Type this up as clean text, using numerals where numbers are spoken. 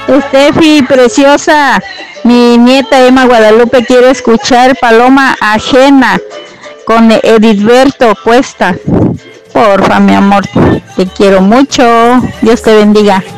Estefi, preciosa, mi nieta Emma Guadalupe quiere escuchar Paloma Ajena con Edilberto Cuesta. Porfa, mi amor, te quiero mucho. Dios te bendiga.